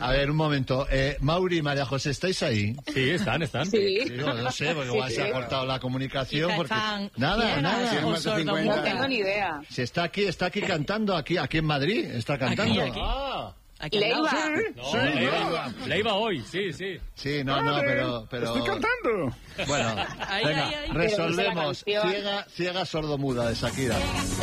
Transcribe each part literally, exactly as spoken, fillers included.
A ver, un momento. Eh, Mauri y María José, ¿estáis ahí? Sí, están, están. Sí. Digo, no sé, porque igual Sí, se sí. ha cortado la comunicación. Quizá Porque... están Nada, ciegas nada. o más de cincuenta. No tengo ni idea. Si está aquí, está aquí cantando, aquí, aquí en Madrid, está cantando. Aquí, aquí. Ah. Aquí al lado. Leiva. No, Sí, le, no. iba, le iba hoy, sí, sí. Sí, no, no, pero... pero... Estoy cantando. Bueno, Ahí, venga, ahí, ahí. resolvemos. Pero dice la canción. Ciega, ciega sordomuda de Shakira.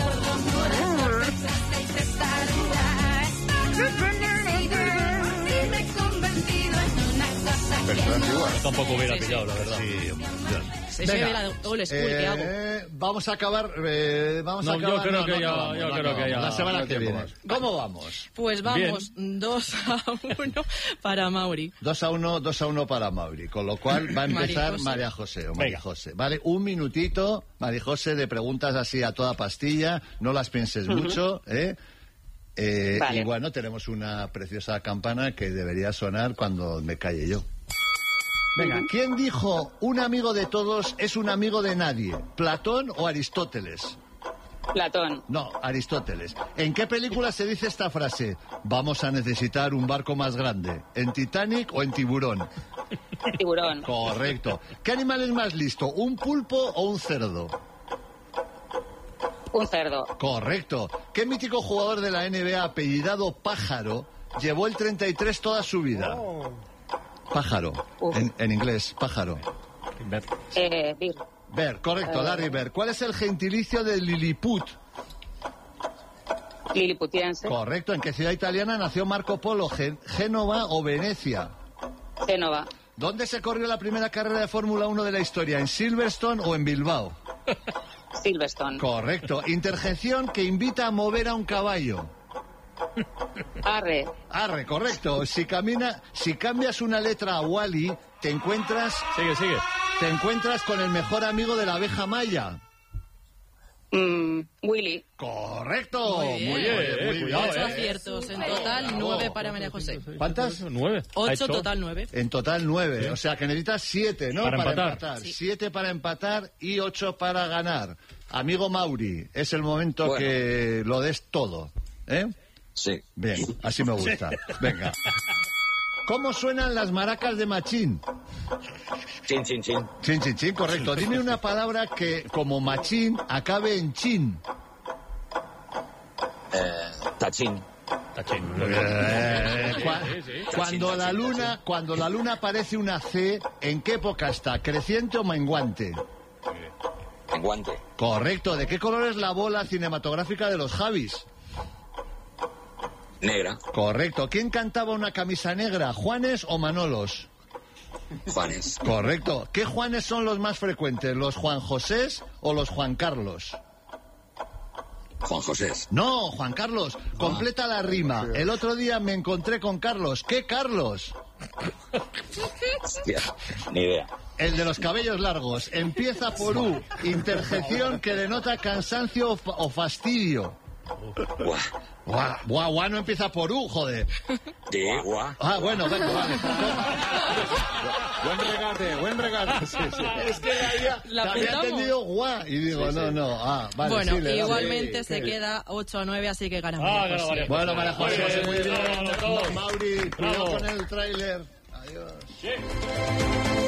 Pero está antigua. Yo tampoco hubiera pillado, la verdad. Sí, Se ve la old school que hago. Eh, vamos a acabar. Eh, vamos No, a yo acabar. creo no, que no ya- acabamos, yo no creo que acabamos. ya- La semana no que tiempo viene. más. ¿Cómo vamos? Pues vamos dos a uno para Mauri. dos a uno, dos a uno para Mauri. Con lo cual va a empezar María María José o María Venga. José. Vale, un minutito, María José, de preguntas así a toda pastilla. No las pienses mucho, ¿eh? Eh, Vale. Y bueno, tenemos una preciosa campana que debería sonar cuando me calle yo. Venga, ¿quién dijo un amigo de todos es un amigo de nadie? ¿Platón o Aristóteles? Platón. No, Aristóteles. ¿En qué película se dice esta frase? Vamos a necesitar un barco más grande. ¿En Titanic o en Tiburón? Tiburón. Correcto. ¿Qué animal es más listo? ¿Un pulpo o un cerdo? Un cerdo. Correcto. ¿Qué mítico jugador de la N B A apellidado Pájaro llevó el treinta y tres toda su vida? Pájaro. Uf. En, en inglés, pájaro. Eh, Bir. Ver, correcto, Larry Ver. ¿Cuál es el gentilicio de Lilliput? Liliputiense. Correcto. ¿En qué ciudad italiana nació Marco Polo? Gen- ¿Génova o Venecia? Génova. ¿Dónde se corrió la primera carrera de Fórmula uno de la historia? ¿En Silverstone o en Bilbao? Silverstone. Correcto. Interjección que invita a mover a un caballo. Arre. Arre, correcto. Si camina, si cambias una letra a Wally, te encuentras, Sigue, sigue. te encuentras con el mejor amigo de la abeja maya. Mm, Willy. Correcto. Muy bien. Muy bien, Eh, muy cuidado, bien. Ocho aciertos. En total, nueve para María José. ¿Cuántas? Nueve. Ha Ocho, hecho- total nueve. En total nueve. O sea que necesitas siete, ¿no? Para empatar. Sí. Siete para empatar y ocho para ganar. Amigo Mauri, es el momento Bueno. que lo des todo. ¿Eh? Sí. Bien, así me gusta. Venga. ¿Cómo suenan las maracas de Machín? Chin, chin, chin. Chin, chin, chin, correcto. Dime una palabra que, como machín, acabe en chin. Eh, tachín. Tachín. Eh, cua- Sí, sí, sí. Cuando la luna, cuando la luna parece una C, ¿en qué época está? ¿Creciente o menguante? En guante. Correcto. ¿De qué color es la bola cinematográfica de los Javis? Negra. Correcto. ¿Quién cantaba una camisa negra? ¿Juanes o Manolos? Juanes. Correcto. ¿Qué Juanes son los más frecuentes? ¿Los Juan Josés o los Juan Carlos? Juan José. No, Juan Carlos, completa la rima. El otro día me encontré con Carlos. ¿Qué Carlos? Hostia, ni idea. El de los cabellos largos. Empieza por U. Interjección que denota cansancio o fa- o fastidio. Guau. Guau, guau, guau, no empieza por U, joder. Sí, guau. Ah, bueno, venga, vale. Buen regate, buen regate. Sí, sí. Es que había, ¿La había apuntamos? entendido guau. Y digo, no, no. Ah, vale, Bueno, sí, le damos. igualmente Sí, se sí. queda ocho a nueve, así que ganamos. Ah, María ganó José. María Bueno, María José, muy bien. Bravo, bravo. Mauri, cuidado Bravo. con el tráiler. Adiós. Sí.